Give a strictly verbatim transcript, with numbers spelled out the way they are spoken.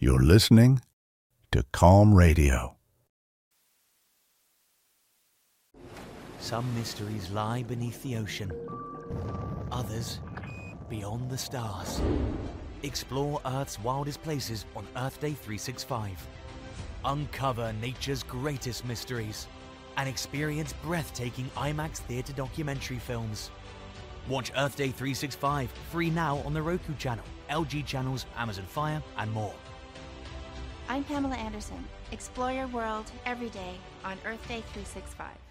You're listening to Calm Radio. Some mysteries lie beneath the ocean. Others beyond the stars. Explore Earth's wildest places on Earth Day three sixty-five. Uncover nature's greatest mysteries and experience breathtaking IMAX theater documentary films. Watch Earth Day three sixty-five free now on the Roku channel, L G channels, Amazon Fire, and more. I'm Pamela Anderson. Explore your world every day on Earth Day three sixty-five.